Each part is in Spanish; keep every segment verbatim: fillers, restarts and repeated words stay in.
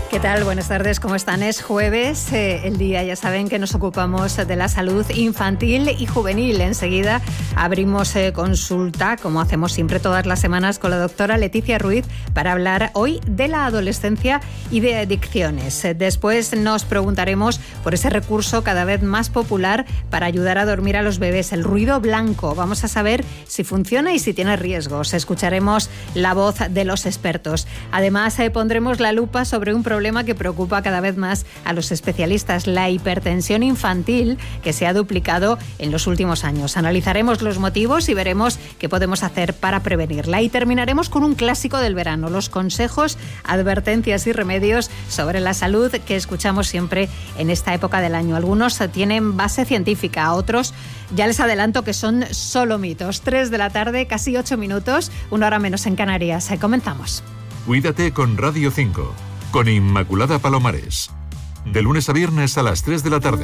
¿Qué tal? Buenas tardes, ¿cómo están? Es jueves, eh, el día, ya saben que nos ocupamos de la salud infantil y juvenil. Enseguida abrimos eh, consulta, como hacemos siempre todas las semanas, con la doctora Leticia Ruiz para hablar hoy de la adolescencia y de adicciones. Después nos preguntaremos por ese recurso cada vez más popular para ayudar a dormir a los bebés, el ruido blanco. Vamos a saber si funciona y si tiene riesgos. Escucharemos la voz de los expertos. Además, eh, pondremos la lupa sobre un problema problema que preocupa cada vez más a los especialistas, la hipertensión infantil, que se ha duplicado en los últimos años. Analizaremos los motivos y veremos qué podemos hacer para prevenirla. Y terminaremos con un clásico del verano, los consejos, advertencias y remedios sobre la salud que escuchamos siempre en esta época del año. Algunos tienen base científica, otros ya les adelanto que son solo mitos. Tres de la tarde, casi ocho minutos, una hora menos en Canarias. Comenzamos. Cuídate con Radio cinco. Con Inmaculada Palomares. De lunes a viernes a las tres de la tarde.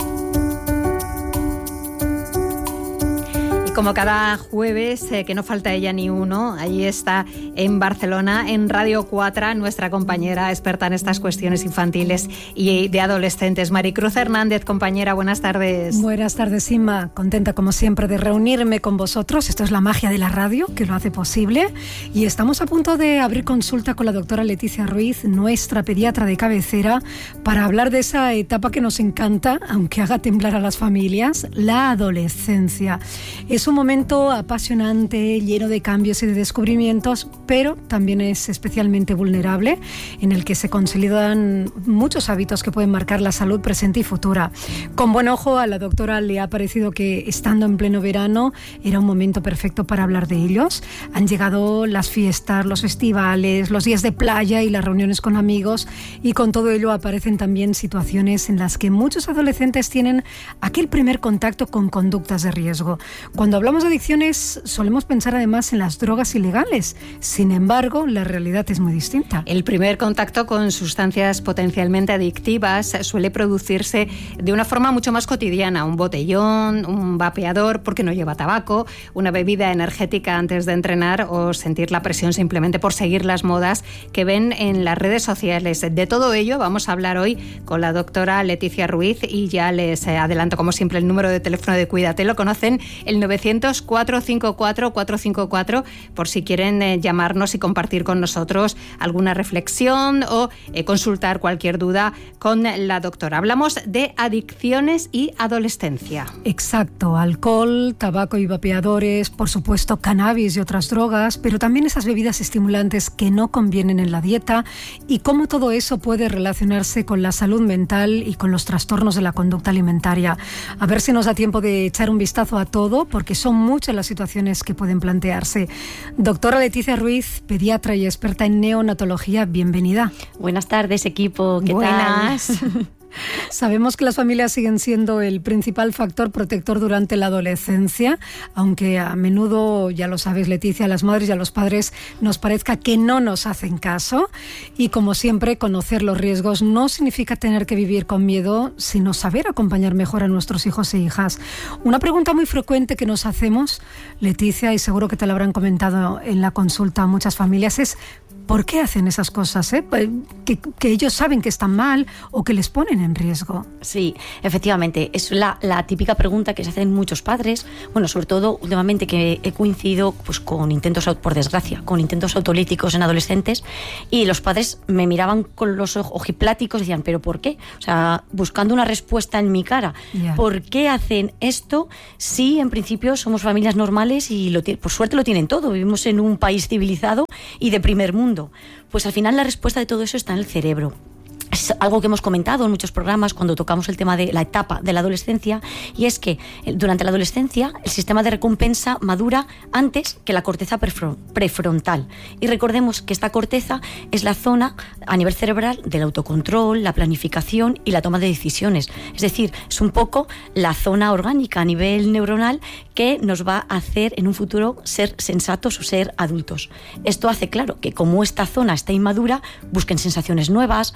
Como cada jueves, eh, que no falta ella ni uno, allí está en Barcelona, en Radio cuatro, nuestra compañera experta en estas cuestiones infantiles y de adolescentes, Maricruz Hernández. Compañera, buenas tardes. Buenas tardes, Inma. Contenta como siempre de reunirme con vosotros. Esto es la magia de la radio que lo hace posible. Y estamos a punto de abrir consulta con la doctora Leticia Ruiz, nuestra pediatra de cabecera, para hablar de esa etapa que nos encanta, aunque haga temblar a las familias, la adolescencia. Es Es un momento apasionante, lleno de cambios y de descubrimientos, pero también es especialmente vulnerable, en el que se consolidan muchos hábitos que pueden marcar la salud presente y futura. Con buen ojo, a la doctora le ha parecido que, estando en pleno verano, era un momento perfecto para hablar de ellos. Han llegado las fiestas, los festivales, los días de playa y las reuniones con amigos, y con todo ello aparecen también situaciones en las que muchos adolescentes tienen aquel primer contacto con conductas de riesgo. Cuando Cuando hablamos de adicciones, solemos pensar además en las drogas ilegales. Sin embargo, la realidad es muy distinta. El primer contacto con sustancias potencialmente adictivas suele producirse de una forma mucho más cotidiana. Un botellón, un vapeador porque no lleva tabaco, una bebida energética antes de entrenar o sentir la presión simplemente por seguir las modas que ven en las redes sociales. De todo ello vamos a hablar hoy con la doctora Leticia Ruiz, y ya les adelanto como siempre el número de teléfono de Cuídate. Lo conocen, el novecientos cuatro cinco cuatro cuatro cinco cuatro, por si quieren eh, llamarnos y compartir con nosotros alguna reflexión o eh, consultar cualquier duda con la doctora. Hablamos de adicciones y adolescencia. Exacto, alcohol, tabaco y vapeadores, por supuesto cannabis y otras drogas, pero también esas bebidas estimulantes que no convienen en la dieta, y cómo todo eso puede relacionarse con la salud mental y con los trastornos de la conducta alimentaria. A ver si nos da tiempo de echar un vistazo a todo, porque son muchas las situaciones que pueden plantearse. Doctora Leticia Ruiz, pediatra y experta en neonatología, bienvenida. Buenas tardes, equipo. ¿Qué Buenas. tal? Sabemos que las familias siguen siendo el principal factor protector durante la adolescencia, aunque a menudo, ya lo sabes, Leticia, a las madres y a los padres nos parezca que no nos hacen caso. Y como siempre, conocer los riesgos no significa tener que vivir con miedo, sino saber acompañar mejor a nuestros hijos e hijas. Una pregunta muy frecuente que nos hacemos, Leticia, y seguro que te lo habrán comentado en la consulta a muchas familias, es ¿por qué hacen esas cosas? Eh? Que, que ellos saben que están mal o que les ponen en riesgo. Sí, efectivamente. Es la, la típica pregunta que se hacen muchos padres. Bueno, sobre todo últimamente que he coincidido pues, con intentos, por desgracia, con intentos autolíticos en adolescentes, y los padres me miraban con los ojipláticos y decían, ¿pero por qué? O sea, buscando una respuesta en mi cara. Yeah. ¿Por qué hacen esto si en principio somos familias normales y lo, por suerte lo tienen todo? Vivimos en un país civilizado y de primer mundo. Pues al final la respuesta de todo eso está en el cerebro. Es algo que hemos comentado en muchos programas cuando tocamos el tema de la etapa de la adolescencia, y es que durante la adolescencia el sistema de recompensa madura antes que la corteza prefrontal. Y recordemos que esta corteza es la zona a nivel cerebral del autocontrol, la planificación y la toma de decisiones. Es decir, es un poco la zona orgánica a nivel neuronal que nos va a hacer en un futuro ser sensatos o ser adultos. Esto hace, claro, que como esta zona está inmadura, busquen sensaciones nuevas, la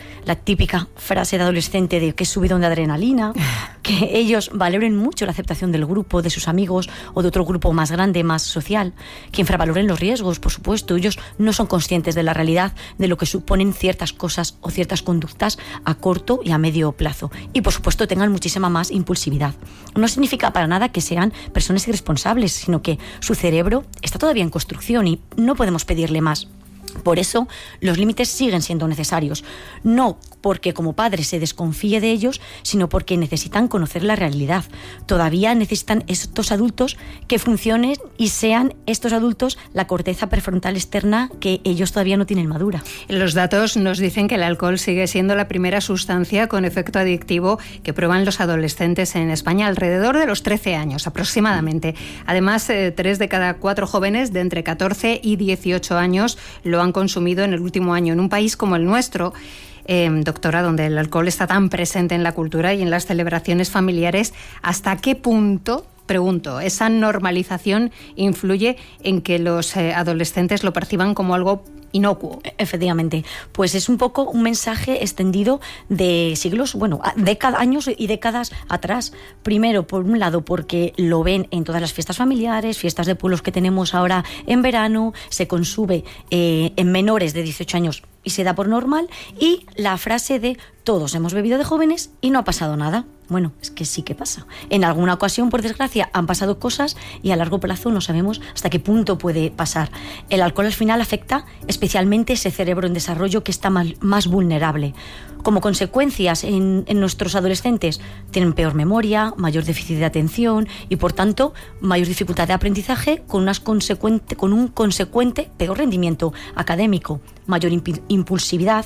típica frase de adolescente de que es subidón de adrenalina, que ellos valoren mucho la aceptación del grupo, de sus amigos o de otro grupo más grande, más social, que infravaloren los riesgos, por supuesto. Ellos no son conscientes de la realidad de lo que suponen ciertas cosas o ciertas conductas a corto y a medio plazo. Y por supuesto tengan muchísima más impulsividad. No significa para nada que sean personas irresponsables, sino que su cerebro está todavía en construcción y no podemos pedirle más. Por eso, los límites siguen siendo necesarios, no porque como padres se desconfíe de ellos, sino porque necesitan conocer la realidad. Todavía necesitan estos adultos que funcionen y sean estos adultos la corteza prefrontal externa que ellos todavía no tienen madura. Los datos nos dicen que el alcohol sigue siendo la primera sustancia con efecto adictivo que prueban los adolescentes en España alrededor de los trece años aproximadamente. Además, eh, tres de cada cuatro jóvenes de entre catorce y dieciocho años lo han consumido en el último año. En un país como el nuestro, eh, doctora, donde el alcohol está tan presente en la cultura y en las celebraciones familiares, ¿hasta qué punto, pregunto, esa normalización influye en que los eh, adolescentes lo perciban como algo inocuo? Efectivamente, pues es un poco un mensaje extendido de siglos, bueno, décadas, años y décadas atrás. Primero, por un lado, porque lo ven en todas las fiestas familiares, fiestas de pueblos que tenemos ahora en verano, se consume eh, en menores de dieciocho años y se da por normal, y la frase de todos hemos bebido de jóvenes y no ha pasado nada. Bueno, es que sí que pasa. En alguna ocasión, por desgracia, han pasado cosas y a largo plazo no sabemos hasta qué punto puede pasar. El alcohol al final afecta especialmente ese cerebro en desarrollo que está más, más vulnerable. Como consecuencias, en, en nuestros adolescentes tienen peor memoria, mayor déficit de atención y, por tanto, mayor dificultad de aprendizaje con, unas consecuente, con un consecuente peor rendimiento académico, mayor imp- impulsividad,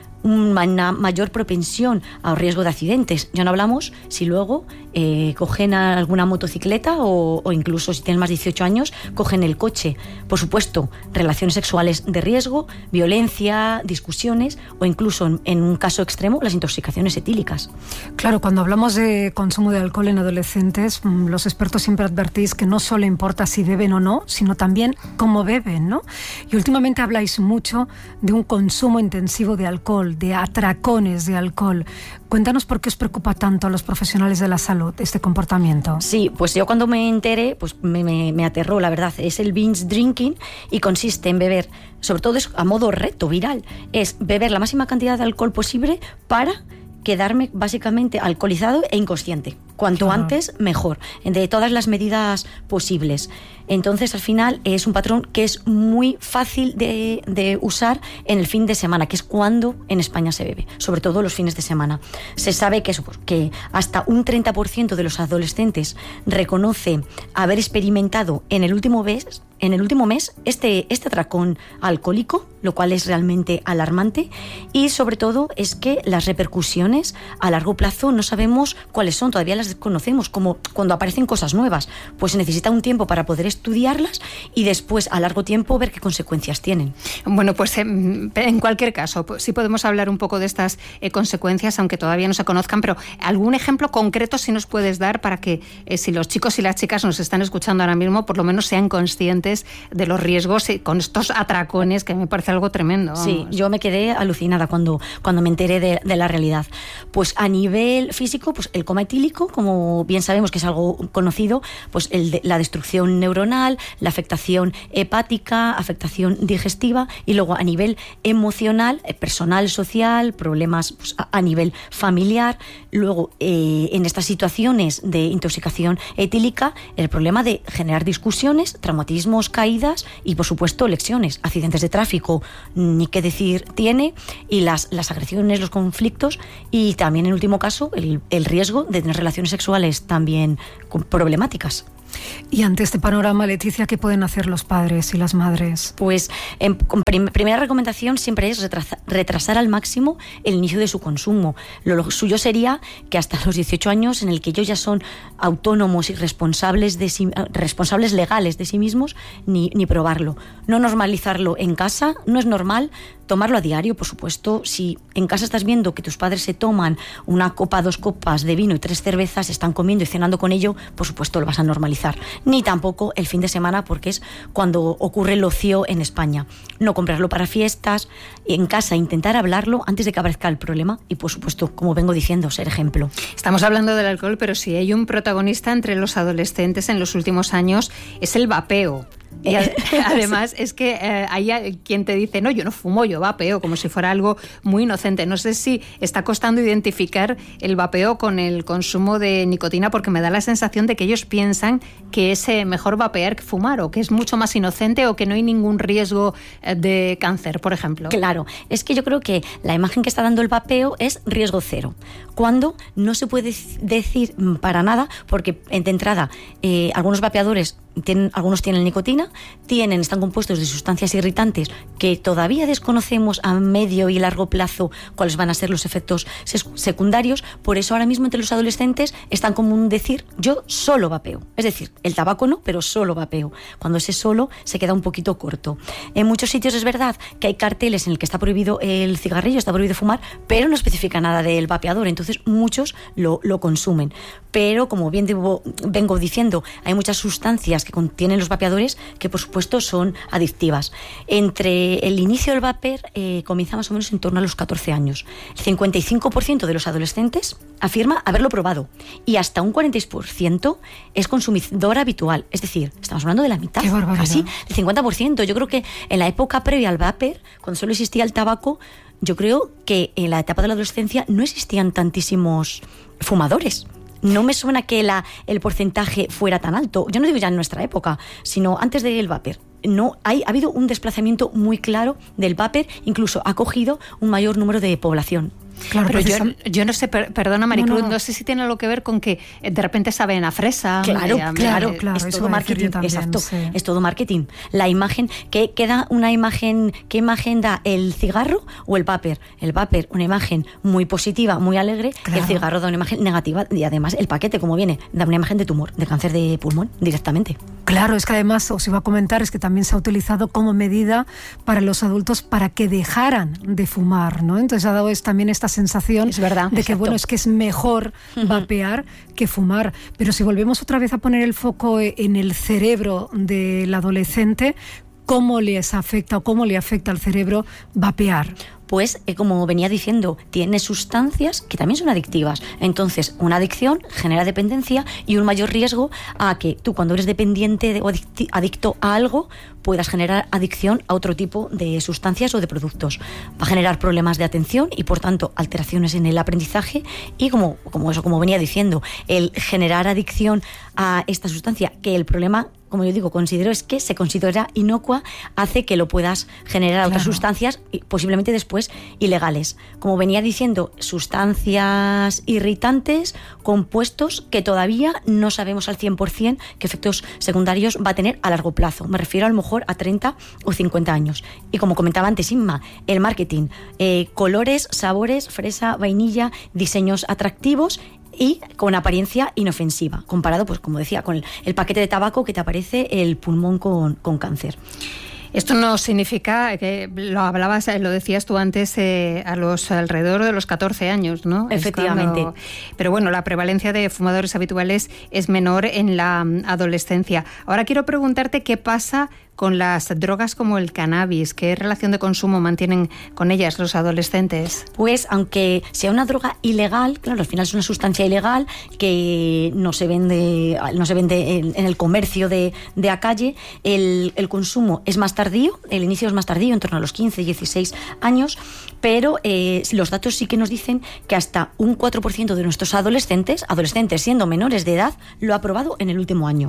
una mayor propensión a riesgo de accidentes. Ya no hablamos si luego eh, cogen alguna motocicleta o, o incluso si tienen más de dieciocho años, cogen el coche. Por supuesto, relaciones sexuales de riesgo, violencia, discusiones o incluso, en, en un caso extremo, las intoxicaciones etílicas. Claro, cuando hablamos de consumo de alcohol en adolescentes, los expertos siempre advertís que no solo importa si beben o no, sino también cómo beben, ¿no? Y últimamente habláis mucho de un consumo intensivo de alcohol, de atracones de alcohol. Cuéntanos por qué os preocupa tanto a los profesionales de la salud este comportamiento. Sí, pues yo cuando me enteré, pues me, me, me aterró, la verdad. Es el binge drinking y consiste en beber, sobre todo es a modo reto viral, es beber la máxima cantidad de alcohol posible para quedarme básicamente alcoholizado e inconsciente. Cuanto claro. antes, mejor, de todas las medidas posibles. Entonces, al final, es un patrón que es muy fácil de, de usar en el fin de semana, que es cuando en España se bebe, sobre todo los fines de semana. Se sabe que, eso, que hasta un treinta por ciento de los adolescentes reconoce haber experimentado en el último mes, en el último mes este, este atracón alcohólico, lo cual es realmente alarmante, y sobre todo es que las repercusiones a largo plazo no sabemos cuáles son, todavía las desconocemos, como cuando aparecen cosas nuevas, pues se necesita un tiempo para poder estudiarlas y después a largo tiempo ver qué consecuencias tienen. Bueno, pues en cualquier caso, pues, sí podemos hablar un poco de estas eh, consecuencias, aunque todavía no se conozcan, pero algún ejemplo concreto sí nos puedes dar para que eh, si los chicos y las chicas nos están escuchando ahora mismo, por lo menos sean conscientes de los riesgos eh, con estos atracones, que me parece algo tremendo. Vamos. Sí, yo me quedé alucinada cuando, cuando me enteré de, de la realidad. Pues a nivel físico, pues el coma etílico, como bien sabemos que es algo conocido, pues el de, la destrucción neuronal, la afectación hepática, afectación digestiva, y luego a nivel emocional, personal, social, problemas pues, a, a nivel familiar. Luego, eh, en estas situaciones de intoxicación etílica, el problema de generar discusiones, traumatismos, caídas y, por supuesto, lesiones, accidentes de tráfico, ni qué decir tiene, y las, las agresiones, los conflictos, y también, en último caso, el, el riesgo de tener relaciones sexuales también problemáticas. Y ante este panorama, Leticia, ¿qué pueden hacer los padres y las madres? Pues en, con prim, primera recomendación siempre es retrasar, retrasar al máximo el inicio de su consumo. Lo, lo suyo sería que hasta los dieciocho años, en el que ellos ya son autónomos y responsables, de sí, responsables legales de sí mismos, ni, ni probarlo. No normalizarlo en casa, no es normal. Tomarlo a diario, por supuesto. Si en casa estás viendo que tus padres se toman una copa, dos copas de vino y tres cervezas, están comiendo y cenando con ello, por supuesto lo vas a normalizar. utilizar. Ni tampoco el fin de semana, porque es cuando ocurre el ocio en España. No comprarlo para fiestas, en casa intentar hablarlo antes de que aparezca el problema y, por supuesto, como vengo diciendo, ser ejemplo. Estamos hablando del alcohol, pero si hay un protagonista entre los adolescentes en los últimos años es el vapeo. Y además es que eh, hay quien te dice, no, yo no fumo, yo vapeo, como si fuera algo muy inocente. No sé si está costando identificar el vapeo con el consumo de nicotina, porque me da la sensación de que ellos piensan que es eh, mejor vapear que fumar, o que es mucho más inocente, o que no hay ningún riesgo eh, de cáncer, por ejemplo. Claro, es que yo creo que la imagen que está dando el vapeo es riesgo cero, cuando no se puede decir para nada, porque de entrada eh, algunos vapeadores Tienen, algunos tienen nicotina, tienen, están compuestos de sustancias irritantes que todavía desconocemos a medio y largo plazo cuáles van a ser los efectos secundarios. Por eso ahora mismo entre los adolescentes es tan común decir yo solo vapeo, es decir, el tabaco no, pero solo vapeo, cuando ese solo se queda un poquito corto. En muchos sitios es verdad que hay carteles en el que está prohibido el cigarrillo, está prohibido fumar, pero no especifica nada del vapeador, entonces muchos lo, lo consumen. Pero como bien debo, vengo diciendo, hay muchas sustancias que contienen los vapeadores que por supuesto son adictivas. Entre el inicio del vapor eh, comienza más o menos en torno a los catorce años. El cincuenta y cinco por ciento de los adolescentes afirma haberlo probado y hasta un cuarenta por ciento es consumidor habitual. Es decir, estamos hablando de la mitad. ¡Qué barbaridad! Casi el cincuenta por ciento. Yo creo que en la época previa al vapor, cuando solo existía el tabaco, yo creo que en la etapa de la adolescencia no existían tantísimos fumadores. No me suena que la, el porcentaje fuera tan alto. Yo no digo ya en nuestra época, sino antes del vapor. No, hay, ha habido un desplazamiento muy claro del vapor, incluso ha cogido un mayor número de población. Claro, pero yo, yo no sé, per, perdona Maricruz, no, no. no sé si tiene algo que ver con que de repente saben a fresa. Claro, a, claro, a, claro. Es eso todo marketing, también, exacto. Sí. Es todo marketing. La imagen, que queda una imagen, ¿qué imagen da el cigarro o el vapor? El vapor, una imagen muy positiva, muy alegre, claro. El cigarro da una imagen negativa y además el paquete, como viene, da una imagen de tumor, de cáncer de pulmón directamente. Claro, es que además os iba a comentar, es que también se ha utilizado como medida para los adultos para que dejaran de fumar, ¿no? Entonces ha dado es, también esta sensación es verdad, de exacto. que bueno, es que es mejor vapear uh-huh. que fumar. Pero si volvemos otra vez a poner el foco en el cerebro del adolescente, ¿cómo les afecta o cómo le afecta al cerebro vapear? Pues, eh, como venía diciendo, tiene sustancias que también son adictivas. Entonces, una adicción genera dependencia y un mayor riesgo a que tú, cuando eres dependiente de, o adicti- adicto a algo, puedas generar adicción a otro tipo de sustancias o de productos. Va a generar problemas de atención y, por tanto, alteraciones en el aprendizaje y, como, como eso, como venía diciendo, el generar adicción a esta sustancia, que el problema, como yo digo, considero es que se considera inocua, hace que lo puedas generar a otras claro. sustancias, posiblemente después ilegales. Como venía diciendo, sustancias irritantes, compuestos que todavía no sabemos al cien por ciento qué efectos secundarios va a tener a largo plazo. Me refiero a lo mejor a treinta o cincuenta años. Y como comentaba antes Inma, el marketing, eh, colores, sabores, fresa, vainilla, diseños atractivos y con apariencia inofensiva, comparado, pues como decía, con el, el paquete de tabaco que te aparece el pulmón con, con cáncer. Esto no significa que lo hablabas, lo decías tú antes, eh, a los alrededor de los catorce años, ¿no? Efectivamente. Cuando, pero bueno, la prevalencia de fumadores habituales es menor en la adolescencia. Ahora quiero preguntarte qué pasa con las drogas como el cannabis. ¿Qué relación de consumo mantienen con ellas los adolescentes? Pues aunque sea una droga ilegal, claro, al final es una sustancia ilegal que no se vende, no se vende en, en el comercio de, de a calle, el, el consumo es más tardío, el inicio es más tardío, en torno a los quince, dieciséis años, pero eh, los datos sí que nos dicen que hasta un cuatro por ciento de nuestros adolescentes, adolescentes siendo menores de edad, lo ha probado en el último año.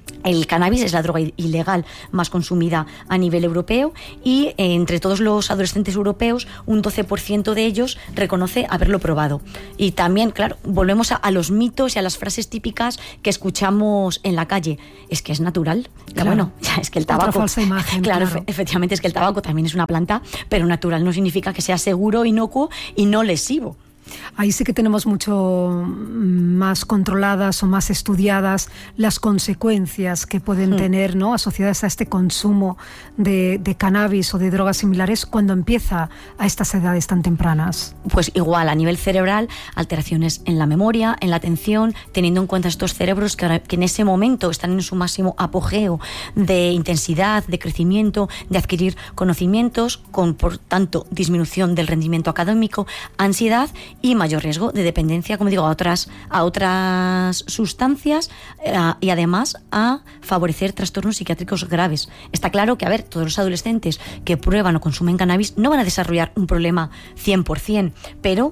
El cannabis es la droga ilegal más consumida a nivel europeo y eh, entre todos los adolescentes europeos un doce por ciento de ellos reconoce haberlo probado. Y también, claro, volvemos a, a los mitos y a las frases típicas que escuchamos en la calle. Es que es natural. Claro. Bueno, ya es que el tabaco... Otra falsa imagen, claro, claro. Efe, efectivamente es que el tabaco también es una planta, pero natural no significa que sea seguro, inocuo y no lesivo. Ahí sí que tenemos mucho más controladas o más estudiadas las consecuencias que pueden mm. tener, ¿no?, asociadas a este consumo de, de cannabis o de drogas similares cuando empieza a estas edades tan tempranas. Pues igual, a nivel cerebral, alteraciones en la memoria, en la atención, teniendo en cuenta estos cerebros que, ahora, que en ese momento están en su máximo apogeo de intensidad, de crecimiento, de adquirir conocimientos, con por tanto disminución del rendimiento académico, ansiedad y mayor riesgo de dependencia, como digo, a otras, a otras sustancias eh, y además a favorecer trastornos psiquiátricos graves. Está claro que, a ver, todos los adolescentes que prueban o consumen cannabis no van a desarrollar un problema cien por ciento, pero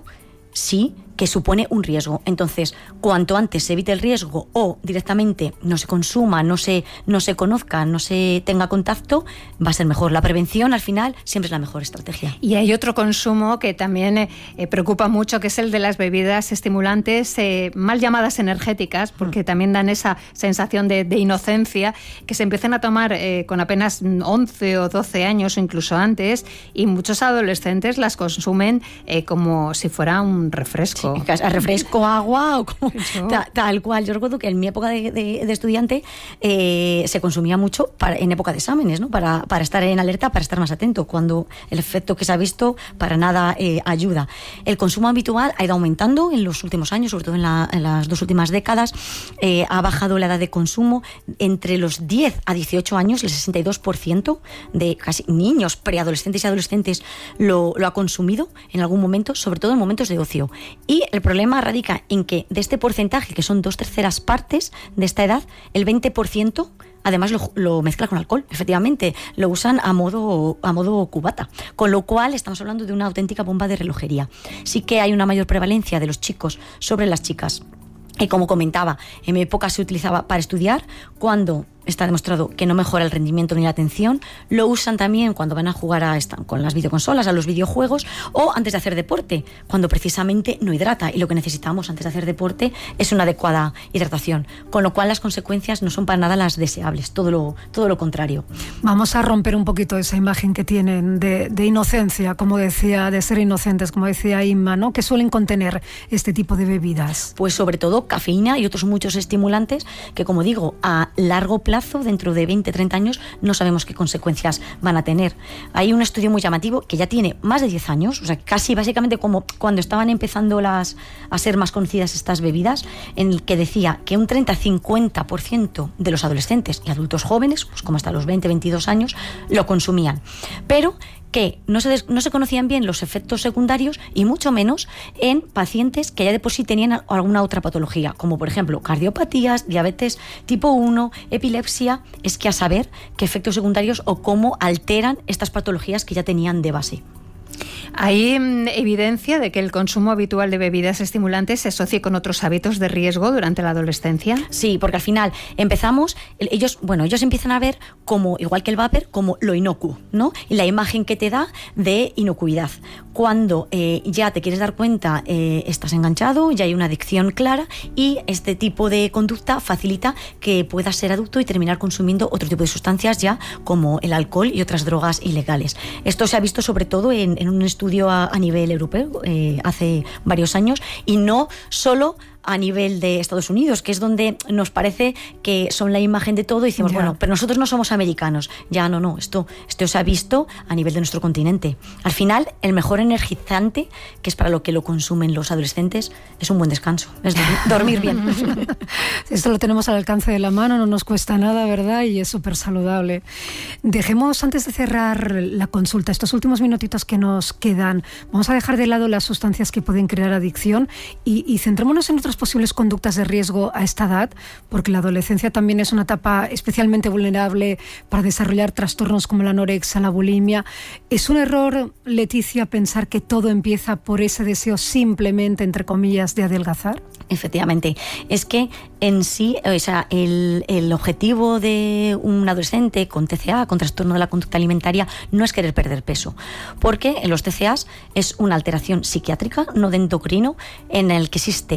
sí que supone un riesgo. Entonces, cuanto antes se evite el riesgo o directamente no se consuma, no se, no se conozca, no se tenga contacto, va a ser mejor. La prevención, al final, siempre es la mejor estrategia. Y hay otro consumo que también eh, preocupa mucho, que es el de las bebidas estimulantes, eh, mal llamadas energéticas, porque mm. también dan esa sensación de, de inocencia, que se empiezan a tomar eh, con apenas once o doce años o incluso antes, y muchos adolescentes las consumen eh, como si fuera un refresco. Sí, refresco, agua o como, ta, tal cual. Yo recuerdo que en mi época de, de, de estudiante eh, se consumía mucho para, en época de exámenes, ¿no? Para, para estar en alerta, para estar más atento, cuando el efecto que se ha visto para nada eh, ayuda. El consumo habitual ha ido aumentando en los últimos años, sobre todo en, la, en las dos últimas décadas. Eh, ha bajado la edad de consumo entre los diez a dieciocho años, el sesenta y dos por ciento de casi niños, preadolescentes y adolescentes lo, lo ha consumido en algún momento, sobre todo en momentos de ocio. Y el problema radica en que de este porcentaje, que son dos terceras partes de esta edad, el veinte por ciento además lo, lo mezcla con alcohol. Efectivamente, lo usan a modo, a modo cubata. Con lo cual estamos hablando de una auténtica bomba de relojería. Sí que hay una mayor prevalencia de los chicos sobre las chicas. Y como comentaba, en mi época se utilizaba para estudiar, cuando está demostrado que no mejora el rendimiento ni la atención. Lo usan también cuando van a jugar a esta, con las videoconsolas, a los videojuegos, o antes de hacer deporte, cuando precisamente no hidrata, y lo que necesitamos antes de hacer deporte es una adecuada hidratación, con lo cual las consecuencias no son para nada las deseables, todo lo, todo lo contrario. Vamos a romper un poquito esa imagen que tienen de, de inocencia, como decía, de ser inocentes, como decía Inma, ¿no?, que suelen contener este tipo de bebidas. Pues sobre todo cafeína y otros muchos estimulantes que, como digo, a largo plazo, dentro de veinte, treinta años, no sabemos qué consecuencias van a tener. Hay un estudio muy llamativo que ya tiene más de diez años, o sea, casi básicamente como cuando estaban empezando las, a ser más conocidas estas bebidas, en el que decía que un treinta a cincuenta por ciento de los adolescentes y adultos jóvenes, pues como hasta los veinte, veintidós años, lo consumían. Pero que no se, des, no se conocían bien los efectos secundarios, y mucho menos en pacientes que ya de por sí tenían alguna otra patología, como por ejemplo cardiopatías, diabetes tipo uno, epilepsia. Es que a saber qué efectos secundarios o cómo alteran estas patologías que ya tenían de base. ¿Hay evidencia de que el consumo habitual de bebidas estimulantes se asocie con otros hábitos de riesgo durante la adolescencia? Sí, porque al final empezamos, ellos, bueno, ellos empiezan a ver como, igual que el vapor, como lo inocuo, ¿no? Y la imagen que te da de inocuidad. Cuando eh, ya te quieres dar cuenta, eh, estás enganchado, ya hay una adicción clara, y este tipo de conducta facilita que puedas ser adicto y terminar consumiendo otro tipo de sustancias, ya como el alcohol y otras drogas ilegales. Esto se ha visto sobre todo en, en un estudio a, a nivel europeo eh, hace varios años, y no solo a nivel de Estados Unidos, que es donde nos parece que son la imagen de todo, y decimos, ya. bueno, pero nosotros no somos americanos. Ya, no, no, esto, esto se ha visto a nivel de nuestro continente. Al final, el mejor energizante, que es para lo que lo consumen los adolescentes, es un buen descanso, es dormir bien. Esto lo tenemos al alcance de la mano, no nos cuesta nada, ¿verdad? Y es súper saludable. Dejemos, antes de cerrar la consulta, estos últimos minutitos que nos quedan, vamos a dejar de lado las sustancias que pueden crear adicción y, y centrémonos en otras posibles conductas de riesgo a esta edad, porque la adolescencia también es una etapa especialmente vulnerable para desarrollar trastornos como la anorexia, la bulimia. ¿Es un error, Leticia, pensar que todo empieza por ese deseo simplemente, entre comillas, de adelgazar? Efectivamente, es que en sí, o sea, el, el objetivo de un adolescente con T C A, con trastorno de la conducta alimentaria, no es querer perder peso, porque en los T C As es una alteración psiquiátrica, no de endocrino, en el que existe una distorsión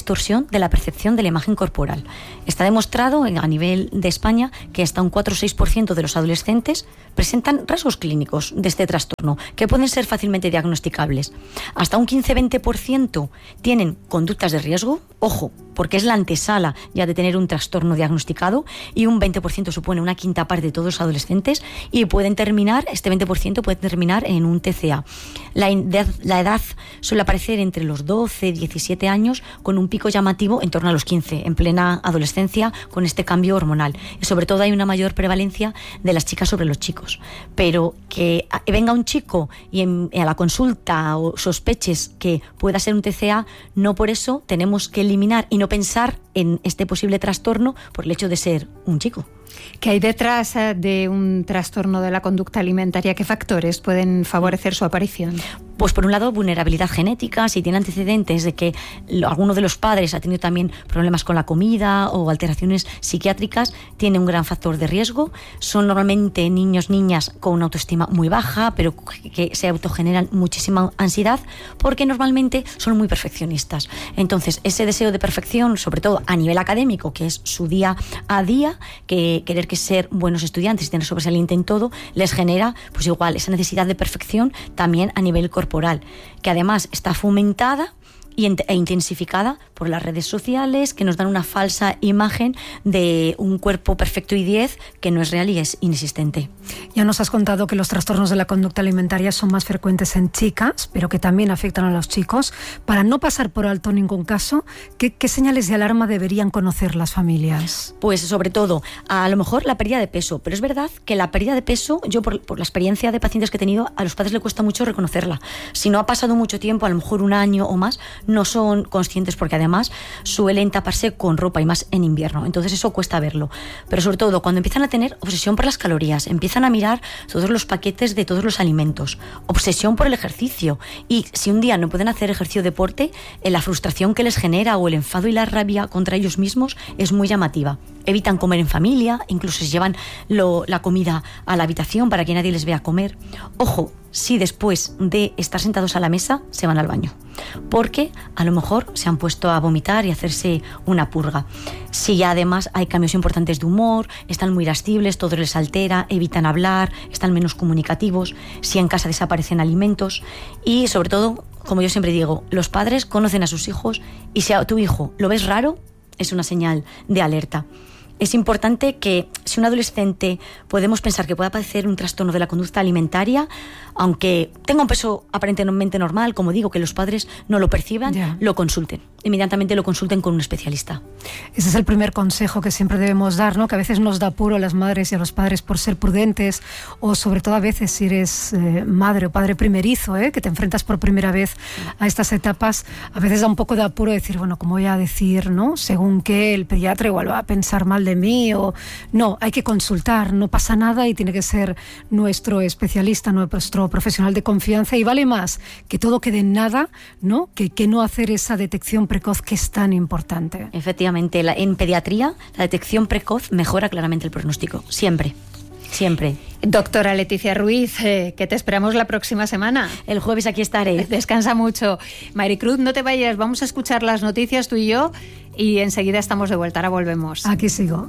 distorsión de la percepción de la imagen corporal. Está demostrado a nivel de España que hasta un cuatro o seis por ciento de los adolescentes presentan rasgos clínicos de este trastorno que pueden ser fácilmente diagnosticables. Hasta un quince a veinte por ciento tienen conductas de riesgo, ojo, porque es la antesala ya de tener un trastorno diagnosticado, y un veinte por ciento supone una quinta parte de todos los adolescentes, y pueden terminar, este veinte por ciento puede terminar en un T C A. La edad, la edad suele aparecer entre los doce y diecisiete años, con un pico llamativo en torno a los quince, en plena adolescencia, con este cambio hormonal. Y sobre todo hay una mayor prevalencia de las chicas sobre los chicos. Pero que venga un chico y en, a la consulta o sospeches que pueda ser un T C A, no por eso tenemos que eliminar y no pensar en este posible trastorno por el hecho de ser un chico. ¿Qué hay detrás de un trastorno de la conducta alimentaria? ¿Qué factores pueden favorecer su aparición? Pues por un lado, vulnerabilidad genética. Si tiene antecedentes de que alguno de los padres ha tenido también problemas con la comida o alteraciones psiquiátricas, tiene un gran factor de riesgo. Son normalmente niños, niñas con una autoestima muy baja, pero que se autogeneran muchísima ansiedad, porque normalmente son muy perfeccionistas. Entonces, ese deseo de perfección, sobre todo a nivel académico, que es su día a día, que querer que ser buenos estudiantes y tener sobresaliente en todo, les genera, pues igual, esa necesidad de perfección también a nivel corporal, que además está fomentada e intensificada por las redes sociales, que nos dan una falsa imagen de un cuerpo perfecto y diez que no es real y es inexistente. Ya nos has contado que los trastornos de la conducta alimentaria son más frecuentes en chicas, pero que también afectan a los chicos. Para no pasar por alto ningún caso, ¿qué, qué señales de alarma deberían conocer las familias? Pues sobre todo, a lo mejor la pérdida de peso, pero es verdad que la pérdida de peso, yo por, por la experiencia de pacientes que he tenido, a los padres les cuesta mucho reconocerla. Si no ha pasado mucho tiempo, a lo mejor un año o más, no son conscientes, porque además suelen taparse con ropa, y más en invierno, entonces eso cuesta verlo. Pero sobre todo cuando empiezan a tener obsesión por las calorías, empiezan a mirar todos los paquetes de todos los alimentos, obsesión por el ejercicio, y si un día no pueden hacer ejercicio o deporte, la frustración que les genera o el enfado y la rabia contra ellos mismos es muy llamativa. Evitan comer en familia, incluso se llevan lo, la comida a la habitación para que nadie les vea comer. Ojo, si después de estar sentados a la mesa se van al baño, porque a lo mejor se han puesto a vomitar y a hacerse una purga. Si ya además hay cambios importantes de humor, están muy irascibles, todo les altera, evitan hablar, están menos comunicativos, si en casa desaparecen alimentos, y sobre todo, como yo siempre digo, los padres conocen a sus hijos, y si a tu hijo lo ves raro, es una señal de alerta. Es importante que si un adolescente podemos pensar que pueda padecer un trastorno de la conducta alimentaria, aunque tenga un peso aparentemente normal, como digo, que los padres no lo perciban, yeah. lo consulten. Inmediatamente lo consulten con un especialista. Ese es el primer consejo que siempre debemos dar, ¿no? Que a veces nos da apuro a las madres y a los padres por ser prudentes, o sobre todo a veces si eres eh, madre o padre primerizo, ¿eh? que te enfrentas por primera vez a estas etapas, a veces da un poco de apuro decir, bueno, ¿cómo voy a decir, no? Según que el pediatra igual va a pensar mal de mí, o no, hay que consultar, no pasa nada, y tiene que ser nuestro especialista, nuestro profesional de confianza, y vale más que todo quede en nada, ¿no? Que, que no hacer esa detección precoz que es tan importante. Efectivamente, la, en pediatría la detección precoz mejora claramente el pronóstico, siempre. Siempre. Doctora Leticia Ruiz, eh, que te esperamos la próxima semana. El jueves aquí estaré. Descansa mucho. Maricruz, no te vayas, vamos a escuchar las noticias tú y yo, y enseguida estamos de vuelta, ahora volvemos. Aquí sigo.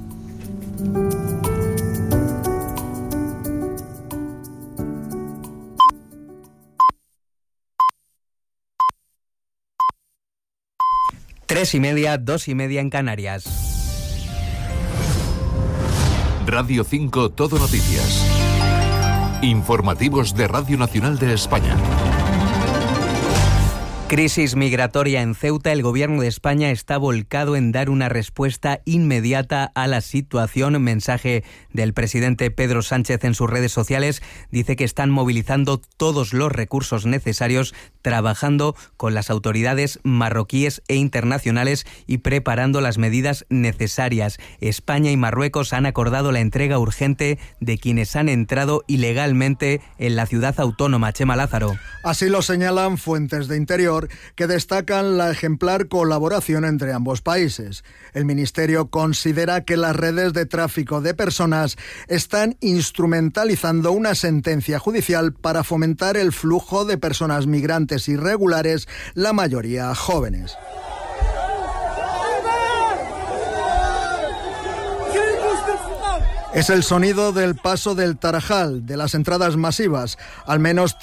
Tres y media, dos y media en Canarias. Radio cinco Todo Noticias. Informativos de Radio Nacional de España. Crisis migratoria en Ceuta. El Gobierno de España está volcado en dar una respuesta inmediata a la situación. Mensaje del presidente Pedro Sánchez en sus redes sociales. Dice que están movilizando todos los recursos necesarios, trabajando con las autoridades marroquíes e internacionales y preparando las medidas necesarias. España y Marruecos han acordado la entrega urgente de quienes han entrado ilegalmente en la ciudad autónoma. Chema Lázaro. Así lo señalan fuentes de Interior, que destacan la ejemplar colaboración entre ambos países. El Ministerio considera que las redes de tráfico de personas están instrumentalizando una sentencia judicial para fomentar el flujo de personas migrantes irregulares, la mayoría jóvenes. Es el sonido del paso del Tarajal, de las entradas masivas. Al menos